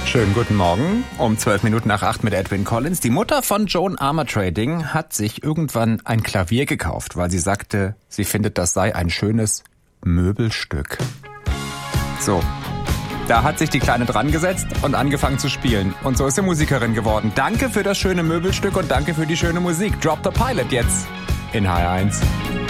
Schönen guten Morgen, um 7:12 mit Edwin Collins. Die Mutter von Joan Armatrading hat sich irgendwann ein Klavier gekauft, weil sie sagte, sie findet, das sei ein schönes Möbelstück. So, da hat sich die Kleine dran gesetzt und angefangen zu spielen. Und so ist sie Musikerin geworden. Danke für das schöne Möbelstück und danke für die schöne Musik. Drop the Pilot jetzt in HR1.